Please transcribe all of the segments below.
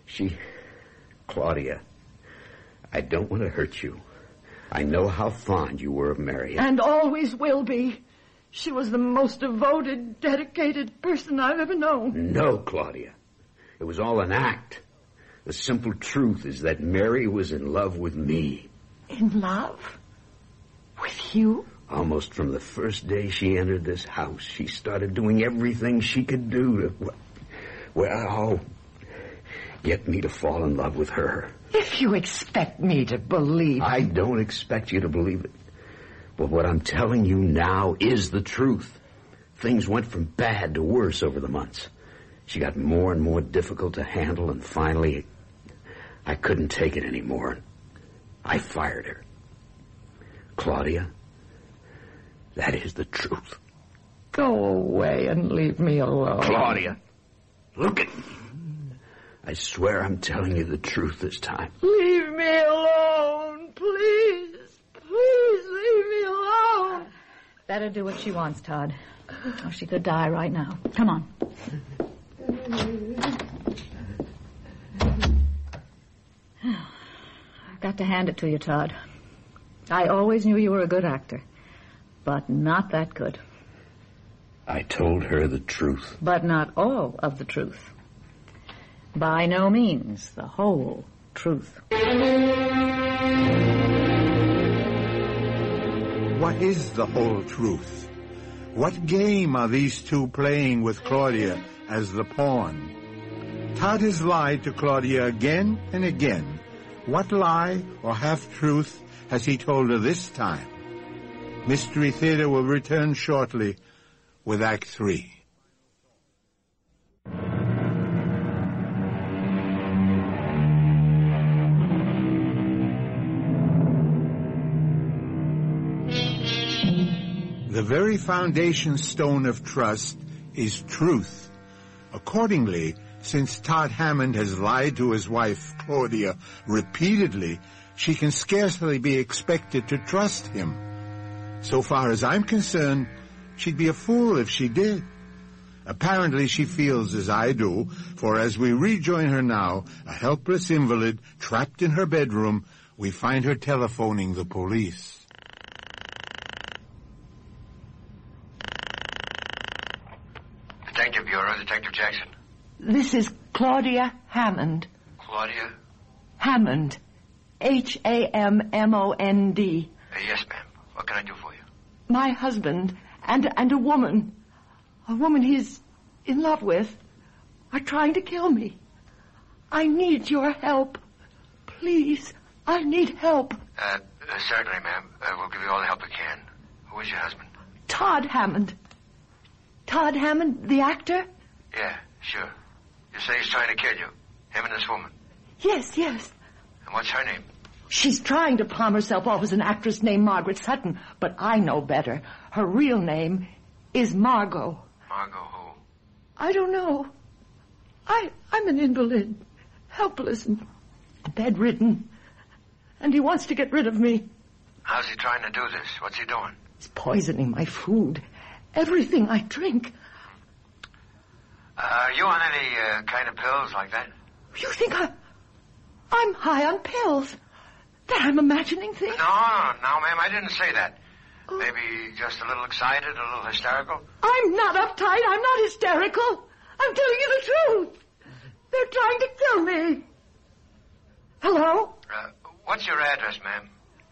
Claudia, I don't want to hurt you. I know how fond you were of Marion. And always will be. She was the most devoted, dedicated person I've ever known. No, Claudia. It was all an act. The simple truth is that Mary was in love with me. In love? With you? Almost from the first day she entered this house, she started doing everything she could do to, get me to fall in love with her. If you expect me to believe... I don't expect you to believe it. But what I'm telling you now is the truth. Things went from bad to worse over the months. She got more and more difficult to handle, and finally, I couldn't take it anymore. I fired her. Claudia, that is the truth. Go away and leave me alone. Claudia, look at me. I swear I'm telling you the truth this time. Leave me alone, please. Please leave me alone. Better do what she wants, Todd. Or she could die right now. Come on. I've got to hand it to you, Todd. I always knew you were a good actor, but not that good. I told her the truth. But not all of the truth. By no means the whole truth. What is the whole truth? What game are these two playing with Claudia as the pawn? Todd has lied to Claudia again and again. What lie or half-truth has he told her this time? Mystery Theater will return shortly with Act 3. The very foundation stone of trust is truth. Accordingly, since Todd Hammond has lied to his wife, Claudia, repeatedly, she can scarcely be expected to trust him. So far as I'm concerned, she'd be a fool if she did. Apparently she feels as I do, for as we rejoin her now, a helpless invalid trapped in her bedroom, we find her telephoning the police. Detective Bureau, Detective Jackson. This is Claudia Hammond. Claudia? Hammond. Hammond. Yes, ma'am. What can I do for you? My husband and a woman he's in love with are trying to kill me. I need your help. Please, I need help. Certainly, ma'am. We'll give you all the help we can. Who is your husband? Todd Hammond. Todd Hammond, the actor? Yeah, sure. You say he's trying to kill you. Him and this woman. Yes. And what's her name? She's trying to palm herself off as an actress named Margaret Sutton, but I know better. Her real name is Margot. Margot who? I don't know. I'm an invalid, helpless and bedridden, and he wants to get rid of me. How's he trying to do this? What's he doing? He's poisoning my food, everything I drink. Are you on any kind of pills like that? You think I'm high on pills? That I'm imagining things? No, ma'am, I didn't say that. Oh. Maybe just a little excited, a little hysterical? I'm not uptight. I'm not hysterical. I'm telling you the truth. They're trying to kill me. Hello? What's your address, ma'am?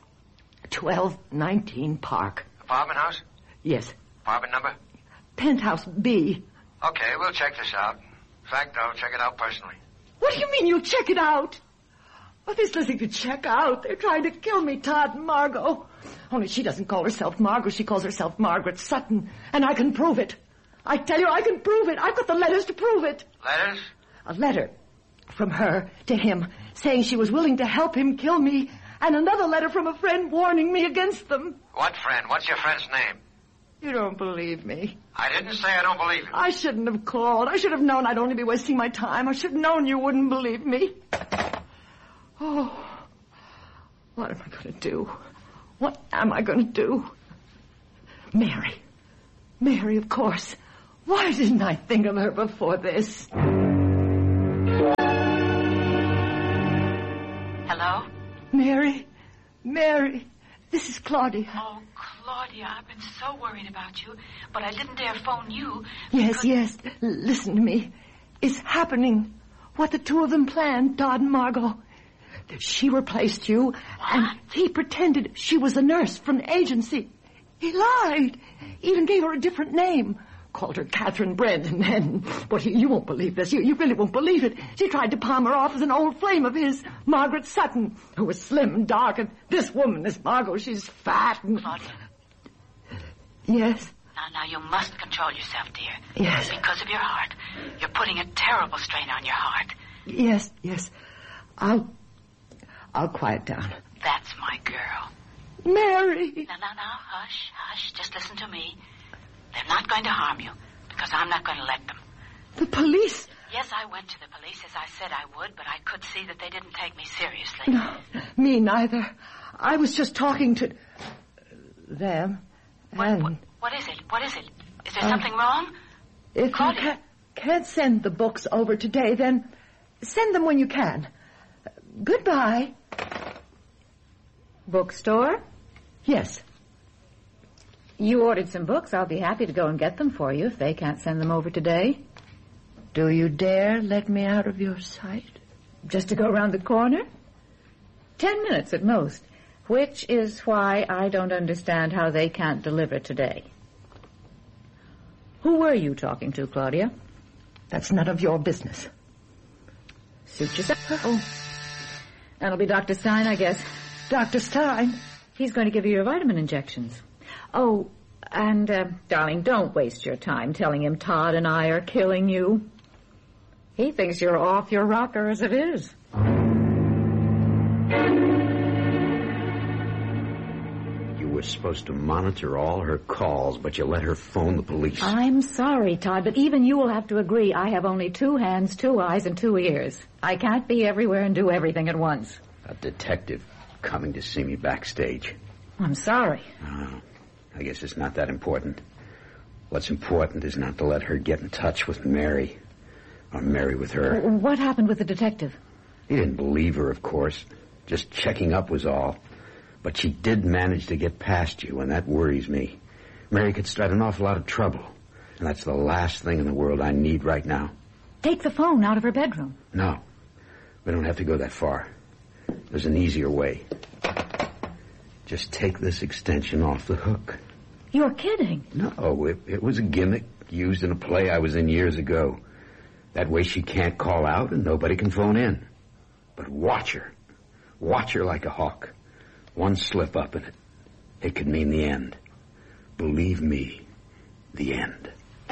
1219 Park. Apartment house? Yes. Apartment number? Penthouse B. Okay, we'll check this out. In fact, I'll check it out personally. What do you mean you'll check it out? Well, there's nothing to check out. They're trying to kill me, Todd and Margot. Only she doesn't call herself Margot. She calls herself Margaret Sutton. And I can prove it. I tell you, I can prove it. I've got the letters to prove it. Letters? A letter from her to him saying she was willing to help him kill me, and another letter from a friend warning me against them. What friend? What's your friend's name? You don't believe me. I didn't say I don't believe you. I shouldn't have called. I should have known I'd only be wasting my time. I should have known you wouldn't believe me. Oh, what am I going to do? What am I going to do? Mary, of course. Why didn't I think of her before this? Mary, this is Claudia. Oh, Claudia, I've been so worried about you, but I didn't dare phone you. Yes. Listen to me. It's happening. What the two of them planned, Todd and Margot. She replaced you, and he pretended she was a nurse from the agency. He lied. Even gave her a different name. Called her Catherine Brandon, and... But you won't believe this. You really won't believe it. She tried to palm her off as an old flame of his, Margaret Sutton, who was slim and dark, and this woman, this Margot, she's fat and... Claudia. Yes? Now, you must control yourself, dear. Yes. Because of your heart. You're putting a terrible strain on your heart. Yes. I'll quiet down. That's my girl. Mary! Now, hush. Just listen to me. They're not going to harm you, because I'm not going to let them. The police? Yes, I went to the police as I said I would, but I could see that they didn't take me seriously. No, me neither. I was just talking to them. And What is it? Is there something wrong? If Claudia. you can't send the books over today, then send them when you can. Goodbye. Bookstore? Yes. You ordered some books. I'll be happy to go and get them for you if they can't send them over today. Do you dare let me out of your sight? Just to go around the corner? 10 minutes at most. Which is why I don't understand how they can't deliver today. Who were you talking to, Claudia? That's none of your business. Suit yourself. Oh. That'll be Dr. Stein, I guess. Dr. Stein? He's going to give you your vitamin injections. Oh, and, darling, don't waste your time telling him Todd and I are killing you. He thinks you're off your rocker as it is. You were supposed to monitor all her calls, but you let her phone the police. I'm sorry, Todd, but even you will have to agree I have only 2 hands, 2 eyes, and 2 ears. I can't be everywhere and do everything at once. A detective coming to see me backstage. I'm sorry. Oh, I guess it's not that important. What's important is not to let her get in touch with Mary. Or Mary with her. What happened with the detective? He didn't believe her, of course. Just checking up was all. But she did manage to get past you, and that worries me. Mary could start an awful lot of trouble. And that's the last thing in the world I need right now. Take the phone out of her bedroom. No. We don't have to go that far. There's an easier way. Just take this extension off the hook. You're kidding. No, it was a gimmick used in a play I was in years ago. That way she can't call out and nobody can phone in. But watch her. Watch her like a hawk. One slip up in it could mean the end. Believe me, the end.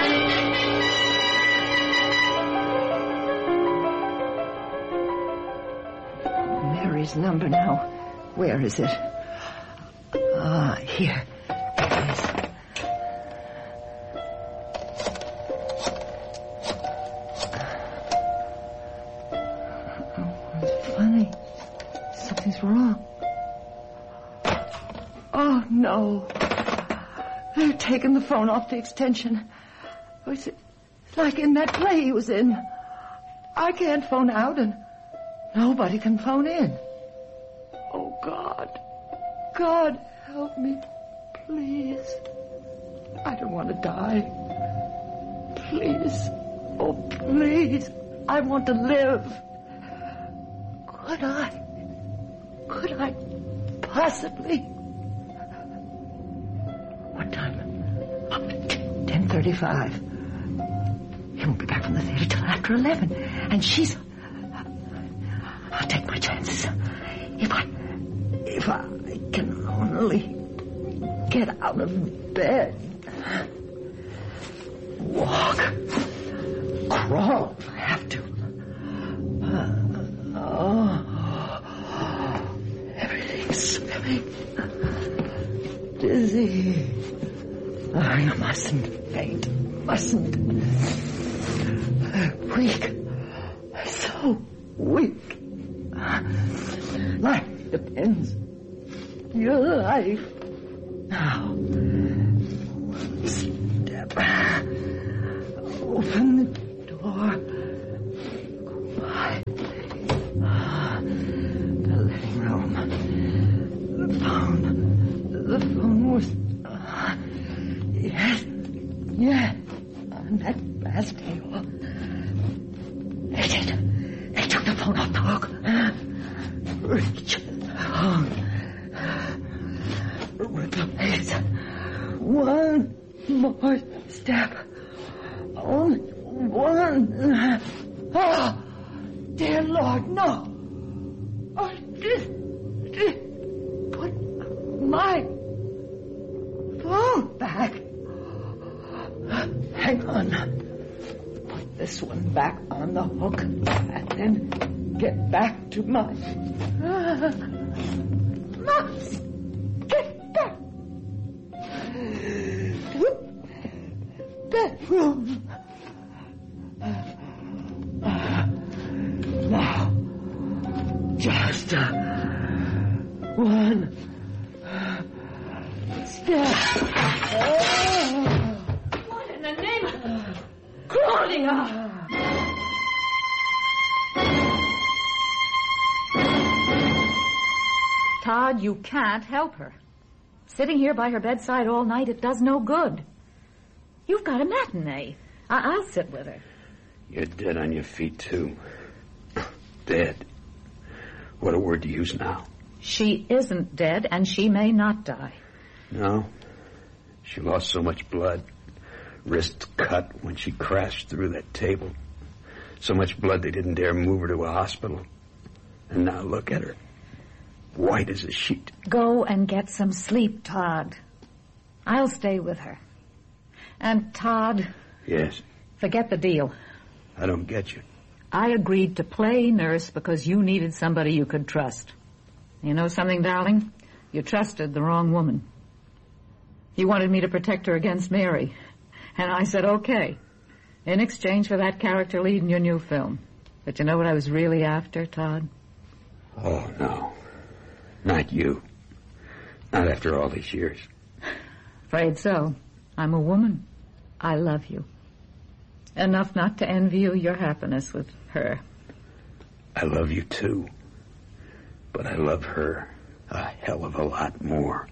Mary's number now. Where is it? Here. It is. It's funny. Something's wrong. Oh, no. They've taken the phone off the extension. It's like in that play he was in. I can't phone out and nobody can phone in. Oh, God. God, help me. Please. I don't want to die. Please. Oh, please. I want to live. Could I possibly... What time? 10:35. He won't be back from the theater till after 11. And she's... I'll take my chances. If I can only get out of bed. Walk. Crawl if I have to. Everything's swimming. Dizzy. I mustn't faint. Mustn't. Weak. So weak. Life depends. Your life. Now. Step. Open the door. Quietly. The living room. closed. Yes. On that glass table. They did. They took the phone off the hook. Reach along. Replace. One more step. Only one. Oh, dear Lord, no. Oh, put my phone back. Hang on. Put this one back on the hook and then get back to my... Must get back to bedroom. Now, just one step. What in the name of Claudia? Todd, you can't help her. Sitting here by her bedside all night, it does no good. You've got a matinee. I'll sit with her. You're dead on your feet, too. Dead. What a word to use now. She isn't dead, and she may not die. No. She lost so much blood. Wrists cut when she crashed through that table. So much blood they didn't dare move her to a hospital. And now look at her. White as a sheet. Go and get some sleep, Todd. I'll stay with her. And, Todd... Yes? Forget the deal. I don't get you. I agreed to play nurse because you needed somebody you could trust. You know something, darling? You trusted the wrong woman. You wanted me to protect her against Mary. And I said, okay, in exchange for that character lead in your new film. But you know what I was really after, Todd? Oh, no. Not you. Not after all these years. Afraid so. I'm a woman. I love you. Enough not to envy you your happiness with her. I love you, too. But I love her a hell of a lot more.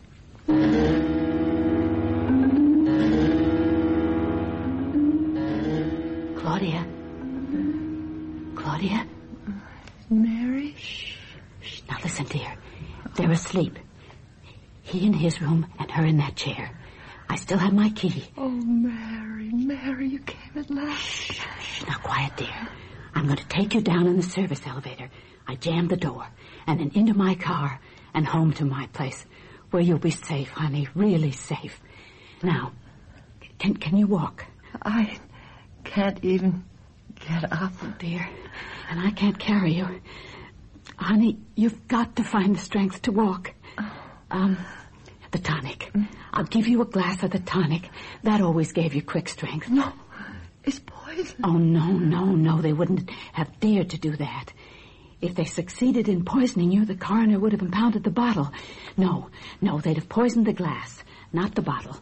Claudia? Claudia? Mary? Shh. Now listen, dear. They're asleep. He in his room and her in that chair. I still have my key. Oh, Mary, you came at last. Shh. Now quiet, dear. I'm going to take you down in the service elevator. I jammed the door and then into my car and home to my place where you'll be safe, honey, really safe. Now, can you walk? I can't even get up. Oh, dear. And I can't carry you. Honey, you've got to find the strength to walk. The tonic. I'll give you a glass of the tonic. That always gave you quick strength. No, it's poison. Oh, no. They wouldn't have dared to do that. If they succeeded in poisoning you, the coroner would have impounded the bottle. No, they'd have poisoned the glass, not the bottle.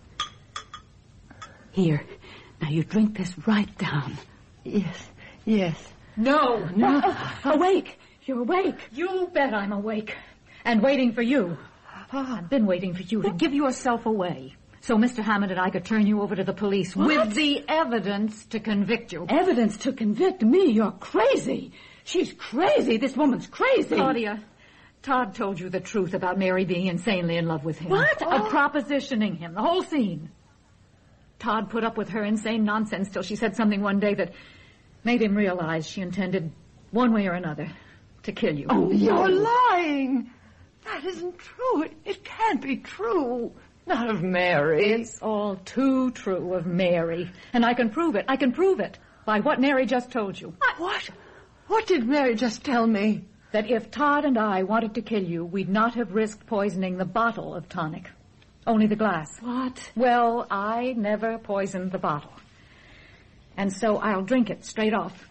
Here, now you drink this right down. Yes. No. Awake! You're awake. You bet I'm awake. And waiting for you. I've been waiting for you to give yourself away. So Mr. Hammond and I could turn you over to the police with the evidence to convict you. Evidence to convict me? You're crazy. She's crazy. This woman's crazy. Claudia, Todd told you the truth about Mary being insanely in love with him. What? Of propositioning him, the whole scene. Todd put up with her insane nonsense till she said something one day that made him realize she intended, one way or another, to kill you. Oh, you're lying. That isn't true. It can't be true. Not of Mary. It's all too true of Mary. And I can prove it. By what Mary just told you. What? What did Mary just tell me? That if Todd and I wanted to kill you, we'd not have risked poisoning the bottle of tonic. Only the glass. What? Well, I never poisoned the bottle. And so I'll drink it straight off.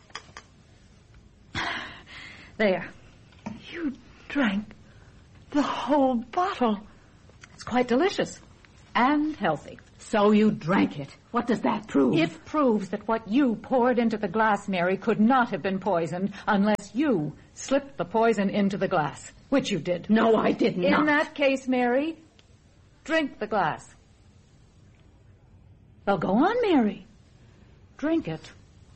There. You drank the whole bottle. It's quite delicious. And healthy. So you drank it. What does that prove? It proves that what you poured into the glass, Mary, could not have been poisoned unless you slipped the poison into the glass, which you did. No, I did not. In that case, Mary, Drink the glass. Well, go on, Mary. Drink it.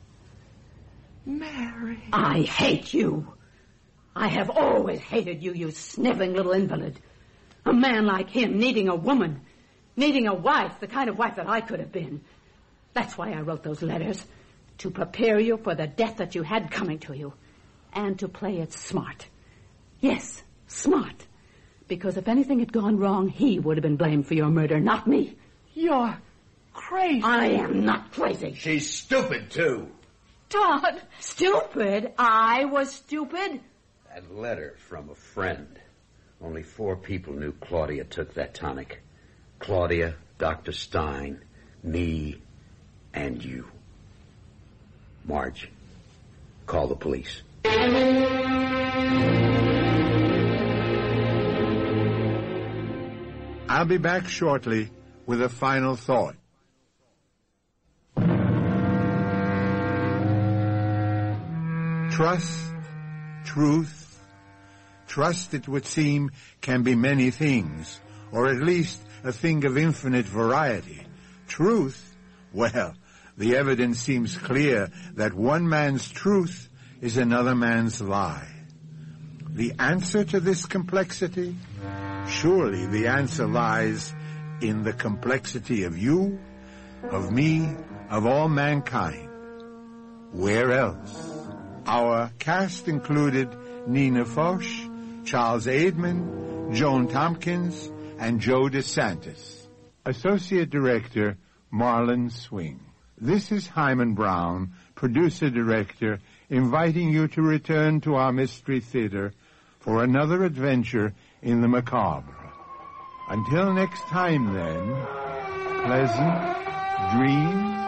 Mary. I hate you. I have always hated you, you sniveling little invalid. A man like him needing a woman, needing a wife, the kind of wife that I could have been. That's why I wrote those letters, to prepare you for the death that you had coming to you, and to play it smart. Yes, smart. Because if anything had gone wrong, he would have been blamed for your murder, not me. You're crazy. I am not crazy. She's stupid, too. Todd. Stupid? I was stupid? That letter from a friend. Only 4 people knew Claudia took that tonic. Claudia, Dr. Stein, me, and you. Marge, call the police. I'll be back shortly with a final thought. Trust, truth. Trust, it would seem, can be many things, or at least a thing of infinite variety. Truth, well, the evidence seems clear that one man's truth is another man's lie. The answer to this complexity? Surely the answer lies in the complexity of you, of me, of all mankind. Where else? Our cast included Nina Foch, Charles Aidman, Joan Tompkins, and Joe DeSantis. Associate Director, Marlon Swing. This is Hyman Brown, Producer-Director, inviting you to return to our Mystery Theater for another adventure in the macabre. Until next time, then, pleasant dreams.